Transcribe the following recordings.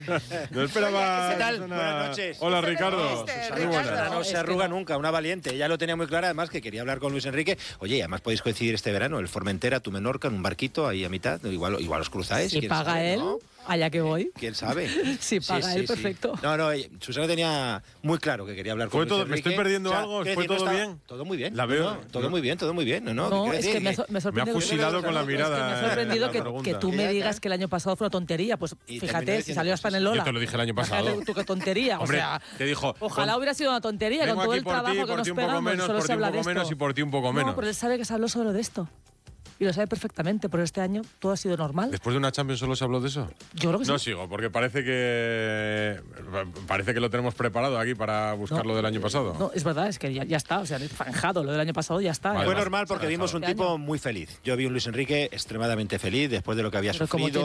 No esperaba. ¿Qué tal? Buenas noches. Hola, Ricardo. Muy buena. No se arruga nunca, una valiente. Ya lo tenía muy claro, además, que quería hablar con Luis Enrique. Oye, y además podéis coincidir este verano, el Formentera, tu Menorca, en un barquito ahí a mitad. Igual os cruzáis. Si paga sabe, él, ¿no? allá que voy. ¿Quién sabe? Si paga él, perfecto. No, Susana tenía muy claro que quería hablar con Luis Enrique. ¿Me estoy perdiendo algo? ¿Fue todo bien? Todo muy bien. La veo. Todo muy bien, todo muy bien. No, es que me sorprende. Me ha fusilado con la mirada. Es que me ha sorprendido que tú me digas que el año pasado fue una tontería. Pues fíjate, si salió hasta en el Lola. Yo te lo dije el año pasado. Fíjate tú qué tontería. Hombre, o sea, te dijo. Ojalá hubiera sido una tontería con todo el trabajo que nos pegamos. Solo se habla de esto. Por ti un poco menos y por ti un poco menos. No, pero él sabe que se habló solo de esto. Y lo sabe perfectamente, pero este año todo ha sido normal. ¿Después de una Champions solo se habló de eso? Yo creo que sí. No sigo, porque parece que lo tenemos preparado aquí para buscar lo del año pasado. No, es verdad, es que ya está, o sea, zanjado, lo del año pasado ya está. Fue normal porque vimos un tipo muy feliz. Yo vi un Luis Enrique extremadamente feliz después de lo que había sufrido.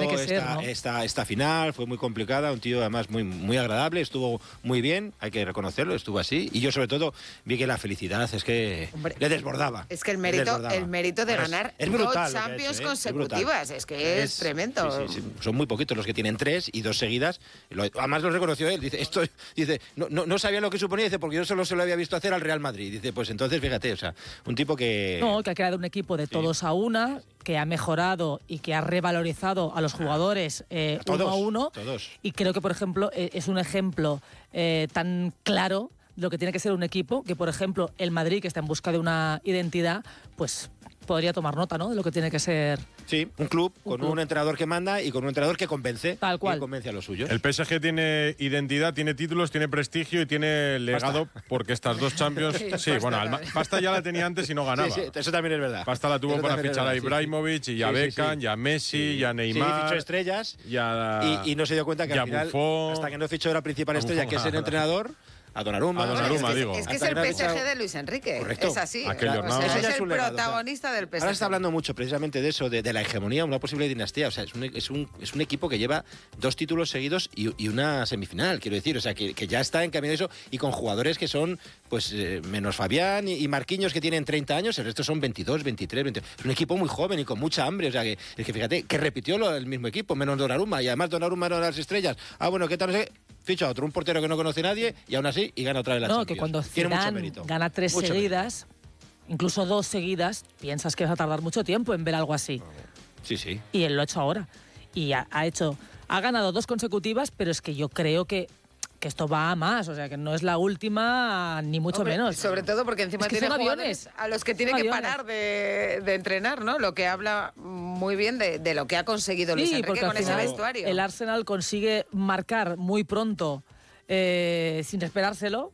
Esta final fue muy complicada, un tío además muy agradable, estuvo muy bien, hay que reconocerlo, estuvo así. Y yo sobre todo vi que la felicidad es que le desbordaba. Es que el mérito de ganar dos Champions consecutivas, es que es tremendo. Sí. Son muy poquitos los que tienen 3 y 2 seguidas. Además lo reconoció él. Dice, no sabía lo que suponía, dice, porque yo solo se lo había visto hacer al Real Madrid. Dice, pues entonces fíjate, o sea, un tipo que... No, que ha creado un equipo de todos a una, que ha mejorado y que ha revalorizado a los jugadores uno a uno. Todos. Y creo que, por ejemplo, es un ejemplo tan claro de lo que tiene que ser un equipo, que, por ejemplo, el Madrid, que está en busca de una identidad, pues podría tomar nota, ¿no?, de lo que tiene que ser. Sí, un club con un entrenador que manda y con un entrenador que convence. Tal cual. Y convence a los suyos. El PSG tiene identidad, tiene títulos, tiene prestigio y tiene legado, porque estas dos Champions... Pasta ya la tenía antes y no ganaba. Sí, eso también es verdad. Pasta la tuvo para fichar a Ibrahimovic y a Beckham, y a Messi, y a Neymar. Sí, fichó estrellas y no se dio cuenta que al final, Buffon, hasta que no fichó la principal estrella, que es el entrenador... A Donnarumma, digo. Es que es el PSG de Luis Enrique. Correcto. Es así. Es el protagonista del PSG. Ahora está hablando mucho precisamente de eso, de la hegemonía, una posible dinastía. O sea, es un equipo que lleva 2 títulos seguidos y una semifinal, quiero decir. O sea, que ya está en camino de eso y con jugadores que son, pues, menos Fabián y Marquinhos, que tienen 30 años, el resto son 22, 23, 22. Es un equipo muy joven y con mucha hambre. O sea, que fíjate, que repitió el mismo equipo, menos Donnarumma. Y además Donnarumma era las estrellas. Bueno, ¿qué tal? No sé. Ficha a otro, un portero que no conoce nadie, y aún así, y gana otra vez la Champions. Que cuando Zidane gana 3 seguidas, incluso 2 seguidas, piensas que vas a tardar mucho tiempo en ver algo así. Sí. Y él lo ha hecho ahora. Y ha ganado 2 consecutivas, pero es que yo creo que esto va a más, o sea, que no es la última, ni mucho menos. Sobre todo porque encima tiene jugadores a los que tiene que parar de entrenar, ¿no? Lo que habla muy bien de lo que ha conseguido Luis Enrique con ese vestuario. El Arsenal consigue marcar muy pronto, sin esperárselo,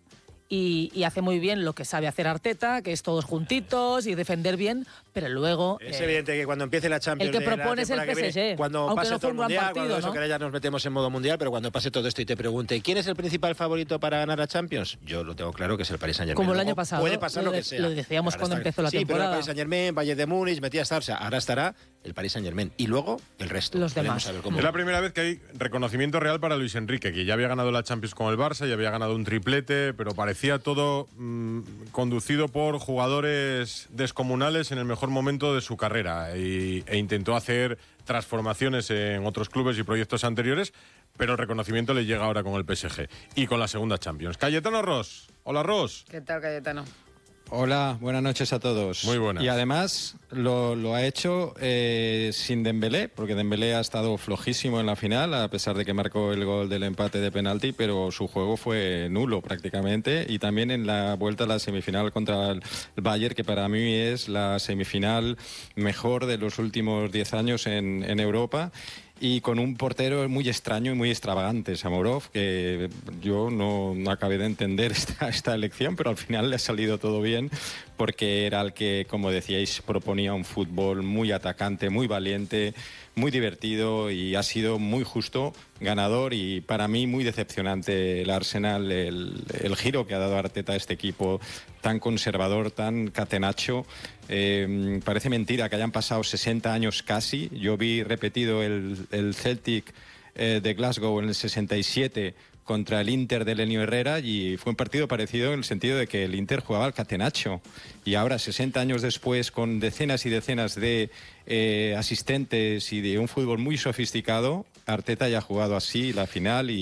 y hace muy bien lo que sabe hacer Arteta, que es todos juntitos y defender bien, pero luego... Es evidente que cuando empiece la Champions... El que propone es el PSG. Cuando pase todo el Mundial, partido, cuando eso que ya nos metemos en modo Mundial, pero cuando pase todo esto y te pregunte ¿quién es el principal favorito para ganar la Champions? Yo lo tengo claro que es el Paris Saint-Germain. Como el año pasado. Puede pasar lo que sea. Lo decíamos cuando empezó la temporada. Sí, pero el Paris Saint-Germain, Bayern de Múnich, metía a estar. Ahora estará el Paris Saint-Germain. Y luego el resto. Los demás. Es la primera vez que hay reconocimiento real para Luis Enrique, que ya había ganado la Champions con el Barça, ya había ganado un triplete, pero parecía todo conducido por jugadores descomunales en el mejor momento de su carrera e intentó hacer transformaciones en otros clubes y proyectos anteriores, pero el reconocimiento le llega ahora con el PSG y con la segunda Champions. Cayetano Ros. Hola, Ros. ¿Qué tal, Cayetano? Hola, buenas noches a todos. Muy buenas. Y además lo ha hecho sin Dembélé, porque Dembélé ha estado flojísimo en la final, a pesar de que marcó el gol del empate de penalti, pero su juego fue nulo prácticamente. Y también en la vuelta a la semifinal contra el Bayern, que para mí es la semifinal mejor de los últimos 10 años en Europa. Y con un portero muy extraño y muy extravagante, Samorov, que yo no acabé de entender esta elección, pero al final le ha salido todo bien, porque era el que, como decíais, proponía un fútbol muy atacante, muy valiente, muy divertido, y ha sido muy justo, ganador, y para mí muy decepcionante el Arsenal, el giro que ha dado Arteta a este equipo tan conservador, tan catenacho. Parece mentira que hayan pasado 60 años casi. Yo vi repetido el Celtic de Glasgow en el 67 contra el Inter de Lenio Herrera, y fue un partido parecido en el sentido de que el Inter jugaba al catenacho, y ahora 60 años después, con decenas y decenas de asistentes y de un fútbol muy sofisticado, Arteta ya ha jugado así la final y